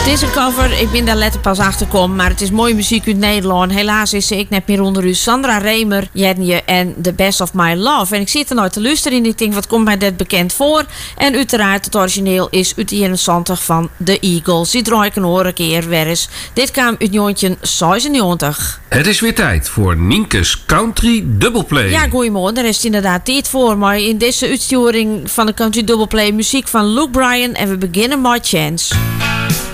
Het is een cover, ik ben daar letter pas achter gekomen, maar het is mooie muziek uit Nederland. Helaas is ze ik net meer onder u. Sandra Remer, Jenje en The Best of My Love. En ik zit er nooit te luisteren en ik denk, wat komt mij dit bekend voor? En uiteraard, het origineel is uit de 71 van The Eagles. Die draai ik een keer weer eens. Dit kwam uit Jontje 96. Het is weer tijd voor Nienke's Country Doubleplay. Ja, goeiemorgen, daar is inderdaad tijd voor. Maar in deze uitsturing van de Country Doubleplay muziek van Luke Bryan en we beginnen met Chance.